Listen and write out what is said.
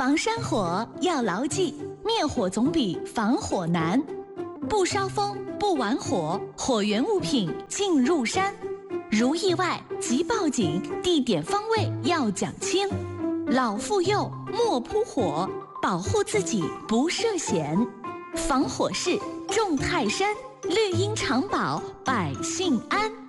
防山火要牢记，灭火总比防火难。不烧风，不玩火，火源物品进入山。如意外即报警，地点方位要讲清。老妇幼莫扑火，保护自己不涉险。防火势重泰山，绿荫长保百姓安。